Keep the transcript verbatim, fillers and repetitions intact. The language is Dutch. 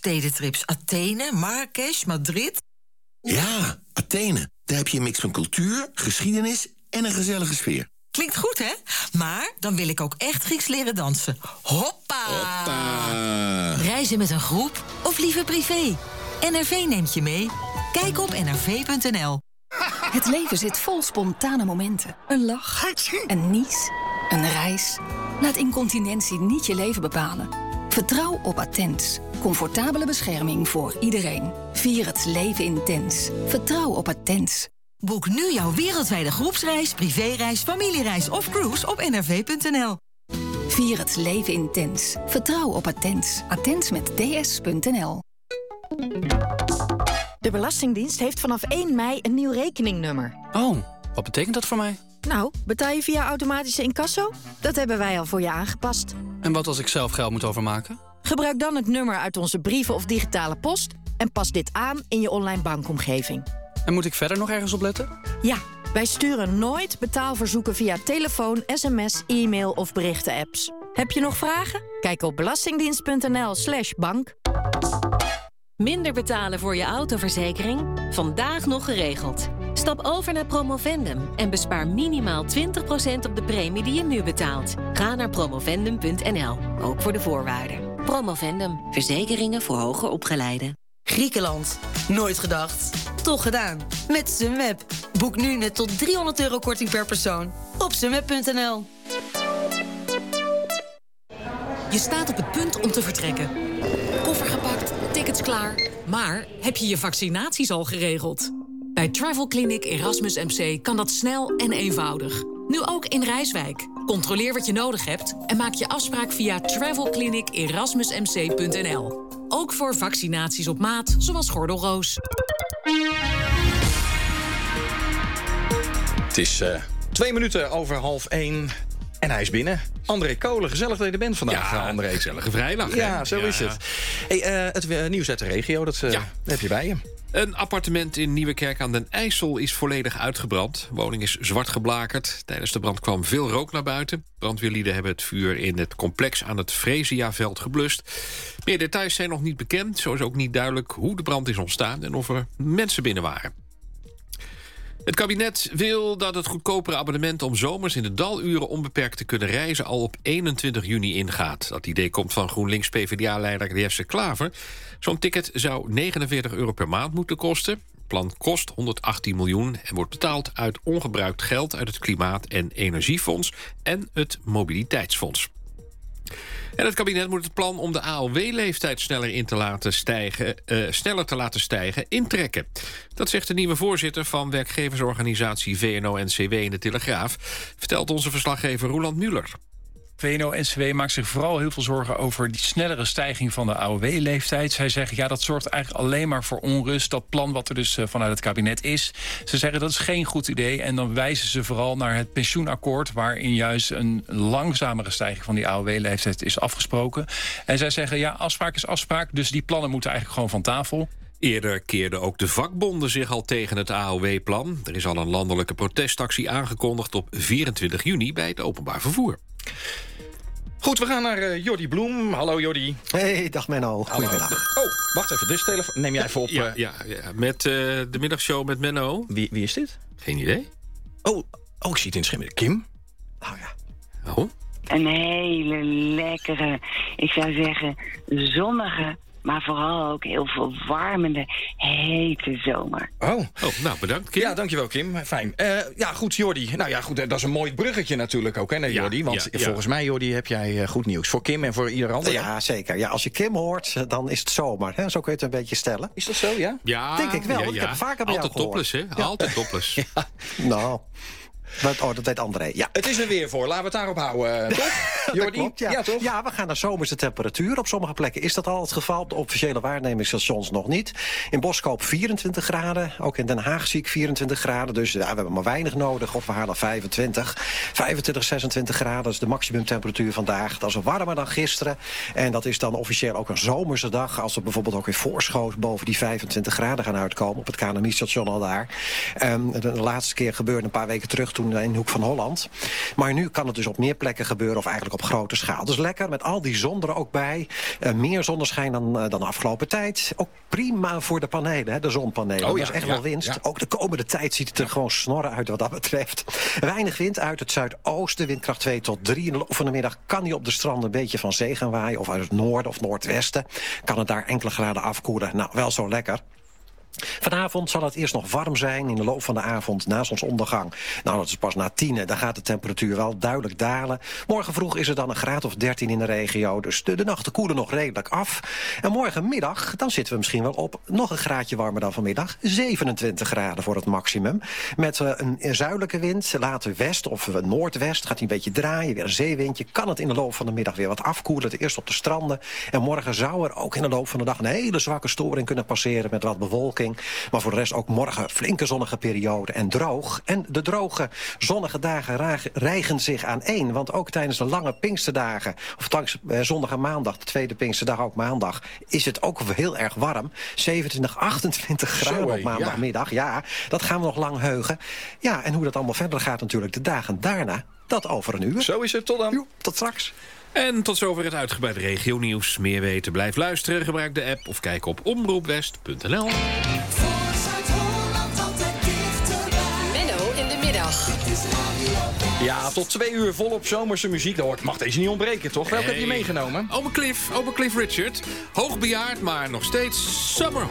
stedentrips. Athene, Marrakesh, Madrid. Ja, Athene. Daar heb je een mix van cultuur, geschiedenis en een gezellige sfeer. Klinkt goed, hè? Maar dan wil ik ook echt Grieks leren dansen. Hoppa! Hoppa! Reizen met een groep of liever privé? N R V neemt je mee. Kijk op n r v punt n l. Het leven zit vol spontane momenten. Een lach, een nies, een reis. Laat incontinentie niet je leven bepalen. Vertrouw op Attens. Comfortabele bescherming voor iedereen. Vier het leven intens. Vertrouw op Attens. Boek nu jouw wereldwijde groepsreis, privéreis, familiereis of cruise op n r v punt n l. Vier het leven intens. Vertrouw op Attens. Attens met ds punt n l. De Belastingdienst heeft vanaf één mei een nieuw rekeningnummer. Oh, wat betekent dat voor mij? Nou, betaal je via automatische incasso? Dat hebben wij al voor je aangepast. En wat als ik zelf geld moet overmaken? Gebruik dan het nummer uit onze brieven of digitale post en pas dit aan in je online bankomgeving. En moet ik verder nog ergens op letten? Ja, wij sturen nooit betaalverzoeken via telefoon, sms, e-mail of berichten-apps. Heb je nog vragen? Kijk op belastingdienst punt n l slash bank. Minder betalen voor je autoverzekering? Vandaag nog geregeld. Stap over naar Promovendum en bespaar minimaal twintig procent op de premie die je nu betaalt. Ga naar promovendum punt n l, ook voor de voorwaarden. Promovendum, verzekeringen voor hoger opgeleiden. Griekenland. Nooit gedacht. Toch gedaan. Met Sunweb. Boek nu met tot driehonderd euro korting per persoon. Op sunweb punt n l. Je staat op het punt om te vertrekken. Koffer gepakt, tickets klaar. Maar heb je je vaccinaties al geregeld? Bij Travel Clinic Erasmus M C kan dat snel en eenvoudig. Nu ook in Rijswijk. Controleer wat je nodig hebt en maak je afspraak via travel clinic erasmus m c punt n l. Ook voor vaccinaties op maat, zoals gordelroos. Het is uh, twee minuten over half één. En hij is binnen. André Kolen, gezellig dat je er bent vandaag, ja, André. Gezellige vrijdag. Ja, hè? zo ja. is het. Hey, uh, het uh, nieuws uit de regio, dat uh, ja. heb je bij je. Een appartement in Nieuwekerk aan den IJssel is volledig uitgebrand. De woning is zwart geblakerd. Tijdens de brand kwam veel rook naar buiten. Brandweerlieden hebben het vuur in het complex aan het Freesiaveld geblust. Meer details zijn nog niet bekend. Zo is ook niet duidelijk hoe de brand is ontstaan en of er mensen binnen waren. Het kabinet wil dat het goedkopere abonnement om zomers in de daluren onbeperkt te kunnen reizen al op eenentwintig juni ingaat. Dat idee komt van GroenLinks-P v d A-leider Jesse Klaver. Zo'n ticket zou negenenveertig euro per maand moeten kosten. Het plan kost honderdachttien miljoen en wordt betaald uit ongebruikt geld uit het Klimaat- en Energiefonds en het Mobiliteitsfonds. En het kabinet moet het plan om de A O W-leeftijd sneller in te laten stijgen, uh, sneller te laten stijgen intrekken. Dat zegt de nieuwe voorzitter van werkgeversorganisatie V N O N C W in de Telegraaf, vertelt onze verslaggever Roland Muller. V N O N C W maakt zich vooral heel veel zorgen over die snellere stijging van de A O W-leeftijd. Zij zeggen, ja, dat zorgt eigenlijk alleen maar voor onrust. Dat plan wat er dus vanuit het kabinet is. Ze zeggen, dat is geen goed idee. En dan wijzen ze vooral naar het pensioenakkoord, waarin juist een langzamere stijging van die A O W-leeftijd is afgesproken. En zij zeggen, ja, afspraak is afspraak, dus die plannen moeten eigenlijk gewoon van tafel. Eerder keerden ook de vakbonden zich al tegen het A O W-plan. Er is al een landelijke protestactie aangekondigd op vierentwintig juni bij het openbaar vervoer. Goed, we gaan naar uh, Jordi Bloem. Hallo Jordi. Hey, dag Menno. Goedemiddag. Oh, wacht even, dus telefoon. Neem jij even op. Ja, ja, ja. Met uh, de middagshow met Menno. Wie, wie is dit? Geen idee. Oh, oh ik zie het in schimmen. Kim? Nou ja. Oh. Een hele lekkere, ik zou zeggen, zonnige, maar vooral ook heel verwarmende, hete zomer. Oh, oh nou bedankt Kim. Ja, dankjewel Kim. Fijn. Uh, ja, goed Jordi. Nou ja, goed, dat is een mooi bruggetje natuurlijk ook, hè, nee, Jordi? Ja, want ja, ja. volgens mij, Jordi, heb jij uh, goed nieuws voor Kim en voor ieder ander. Ja, zeker. Ja, als je Kim hoort, dan is het zomer. Hè? Zo kun je het een beetje stellen. Is dat zo, ja? Ja. Denk ik wel, ja, want ja. ik heb het vaker bij Altijd jou gehoord. topless, hè? Ja. Altijd topless. Ja. Nou... Oh, dat deed André, ja. Het is er weer voor, laten we het daarop houden, uh, toch? Jordi? Klopt, ja. Ja, toch? Ja, we gaan naar zomerse temperatuur. Op sommige plekken is dat al het geval. Op de officiële waarnemingsstations nog niet. In Boskoop vierentwintig graden. Ook in Den Haag zie ik vierentwintig graden. Dus ja, we hebben maar weinig nodig. Of we halen vijfentwintig. vijfentwintig, zesentwintig graden. Dat is de maximumtemperatuur vandaag. Dat is warmer dan gisteren. En dat is dan officieel ook een zomerse dag. Als we bijvoorbeeld ook in Voorschoot boven die vijfentwintig graden gaan uitkomen. Op het K N M I-station al daar. Um, de, de laatste keer gebeurde een paar weken terug. toen in de hoek van Holland. Maar nu kan het dus op meer plekken gebeuren of eigenlijk op grote schaal. Dus lekker, met al die zon er ook bij. Uh, meer zonneschijn dan, uh, dan de afgelopen tijd. Ook prima voor de panelen, hè, de zonpanelen. Oh, ja, dat is echt ja, wel winst. ja. Ook de komende tijd ziet het er gewoon snorren uit wat dat betreft. Weinig wind uit het zuidoosten, windkracht twee tot drie. In de loop van de middag kan die op de stranden een beetje van zee gaan waaien. Of uit het noorden of noordwesten. Kan het daar enkele graden afkoelen. Nou, wel zo lekker. Vanavond zal het eerst nog warm zijn. In de loop van de avond na zonsondergang. Nou, dat is pas na tienen. Dan gaat de temperatuur wel duidelijk dalen. Morgen vroeg is er dan een graad of dertien in de regio. Dus de, de nachten koelen nog redelijk af. En morgenmiddag, dan zitten we misschien wel op nog een graadje warmer dan vanmiddag. zevenentwintig graden voor het maximum. Met uh, een zuidelijke wind, later west of uh, noordwest. Gaat hij een beetje draaien, weer een zeewindje. Kan het in de loop van de middag weer wat afkoelen. Het eerst op de stranden. En morgen zou er ook in de loop van de dag een hele zwakke storing kunnen passeren met wat bewolking. Maar voor de rest ook morgen flinke zonnige periode en droog. En de droge zonnige dagen rijgen zich aan één. Want ook tijdens de lange Pinksterdagen, of tijdens eh, zondag en maandag, de tweede Pinksterdag ook maandag, is het ook heel erg warm. zevenentwintig, achtentwintig graden Zo, op maandagmiddag. Ja. ja, dat gaan we nog lang heugen. Ja, en hoe dat allemaal verder gaat natuurlijk de dagen daarna, dat over een uur. Zo is het, tot dan. Jo, tot straks. En tot zover het uitgebreide regionieuws. Meer weten, blijf luisteren, gebruik de app of kijk op omroepwest punt n l. Menno in de middag. Ja, tot twee uur volop zomerse muziek. Dat mag deze niet ontbreken, toch? Welke heb je meegenomen? Ome Cliff, Ome Cliff Richard. Hoogbejaard, maar nog steeds summer hot.